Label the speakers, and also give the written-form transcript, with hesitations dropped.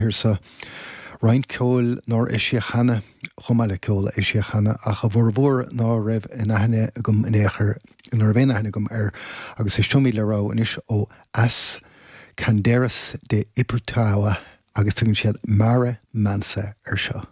Speaker 1: sa Ryan Cole nor Ishiachana, Chomale Cole Ishiachana, a Chavorvor nor Rev Inahane gum Inecher, nor Venahane gum agus Ishtomi Lero, and Ish o As Canderas de Iputawa, agus Tugin Shed Mare Mansa Ersha.